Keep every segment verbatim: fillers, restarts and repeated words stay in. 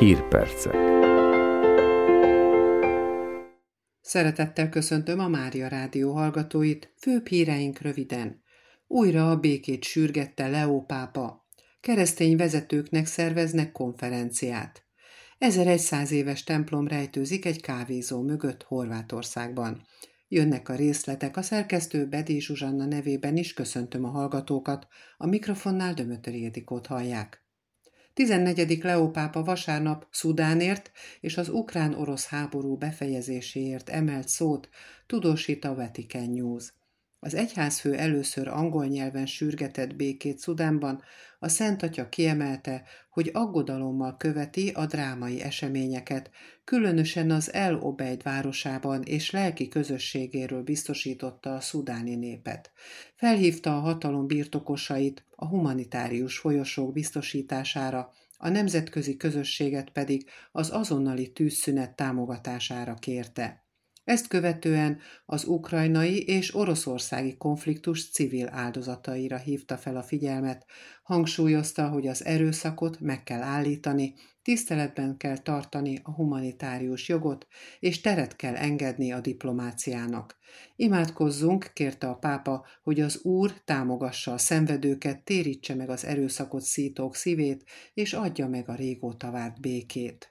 Hírpercek. Szeretettel köszöntöm a Mária Rádió hallgatóit, főbb híreink röviden. Újra a békét sürgette Leó pápa. Keresztény vezetőknek szerveznek konferenciát. ezerszáz éves templom rejtőzik egy kávézó mögött Horvátországban. Jönnek a részletek, a szerkesztő Bedi Zsuzsanna nevében is köszöntöm a hallgatókat, a mikrofonnál Dömötöri Ildikót hallják. tizennegyedik Leó pápa vasárnap Szudánért és az ukrán-orosz háború befejezéséért emelt szót, tudósít a Vatican News. Az egyházfő először angol nyelven sürgetett békét Szudánban, a Szent Atya kiemelte, hogy aggodalommal követi a drámai eseményeket, különösen az El Obeid városában és lelki közösségéről biztosította a szudáni népet. Felhívta a hatalom birtokosait a humanitárius folyosók biztosítására, a nemzetközi közösséget pedig az azonnali tűzszünet támogatására kérte. Ezt követően az ukrajnai és oroszországi konfliktus civil áldozataira hívta fel a figyelmet, hangsúlyozta, hogy az erőszakot meg kell állítani, tiszteletben kell tartani a humanitárius jogot, és teret kell engedni a diplomáciának. Imádkozzunk, kérte a pápa, hogy az Úr támogassa a szenvedőket, térítse meg az erőszakot szítók szívét, és adja meg a régóta várt békét.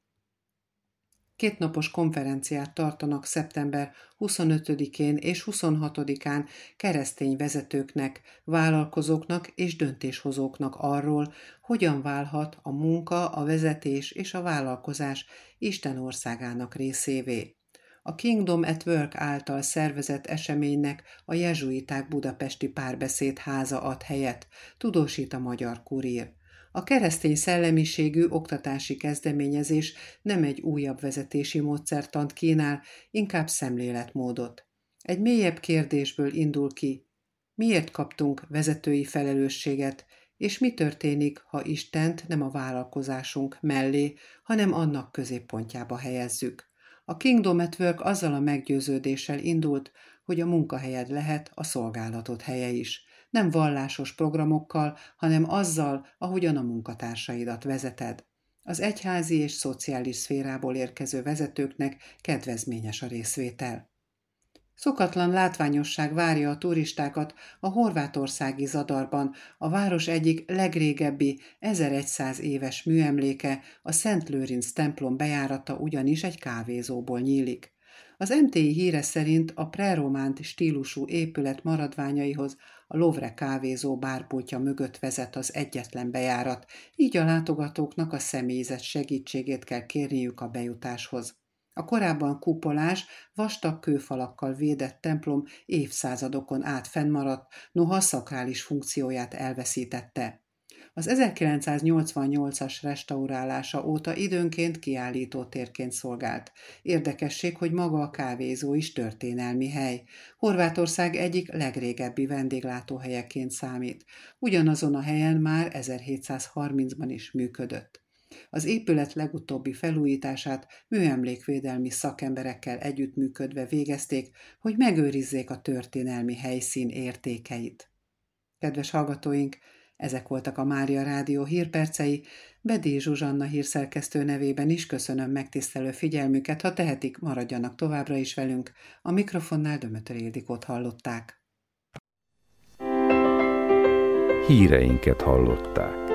Kétnapos konferenciát tartanak szeptember huszonötödikén és huszonhatodikán keresztény vezetőknek, vállalkozóknak és döntéshozóknak arról, hogyan válhat a munka, a vezetés és a vállalkozás Isten országának részévé. A Kingdom at Work által szervezett eseménynek a jezsuiták budapesti párbeszéd háza ad helyet, tudósít a Magyar Kurír. A keresztény szellemiségű oktatási kezdeményezés nem egy újabb vezetési módszertant kínál, inkább szemléletmódot. Egy mélyebb kérdésből indul ki. Miért kaptunk vezetői felelősséget, és mi történik, ha Istent nem a vállalkozásunk mellé, hanem annak középpontjába helyezzük? A Kingdom at Work azzal a meggyőződéssel indult, hogy a munkahelyed lehet a szolgálatot helye is. Nem vallásos programokkal, hanem azzal, ahogyan a munkatársaidat vezeted. Az egyházi és szociális szférából érkező vezetőknek kedvezményes a részvétel. Szokatlan látványosság várja a turistákat a horvátországi Zadarban, a város egyik legrégebbi, ezerszáz éves műemléke, a Szent Lőrinc templom bejárata ugyanis egy kávézóból nyílik. Az em té i híre szerint a prerománt stílusú épület maradványaihoz a Louvre kávézó bárpultja mögött vezet az egyetlen bejárat, így a látogatóknak a személyzet segítségét kell kérniük a bejutáshoz. A korábban kupolás, vastag kőfalakkal védett templom évszázadokon át fennmaradt, noha szakrális funkcióját elveszítette. Az ezerkilencszáznyolcvannyolcas restaurálása óta időnként kiállító térként szolgált. Érdekesség, hogy maga a kávézó is történelmi hely. Horvátország egyik legrégebbi vendéglátóhelyeként számít. Ugyanazon a helyen már ezerhétszázharmincban is működött. Az épület legutóbbi felújítását műemlékvédelmi szakemberekkel együttműködve végezték, hogy megőrizzék a történelmi helyszín értékeit. Kedves hallgatóink, ezek voltak a Mária Rádió hírpercei, Bedi Zsuzsanna hírszerkesztő nevében is köszönöm megtisztelő figyelmüket, ha tehetik, maradjanak továbbra is velünk, a mikrofonnál Dömötöri Ildikót hallották. Híreinket hallották.